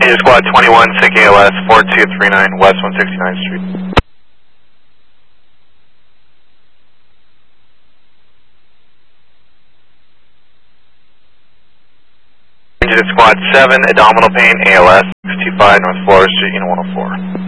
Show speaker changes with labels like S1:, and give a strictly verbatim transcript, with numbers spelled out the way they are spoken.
S1: Engine Squad twenty-one, S Y N C A L S, four two three nine West one sixty-ninth Street. Engine Squad seven, abdominal pain, A L S, six two five North Florida Street, Unit one oh four.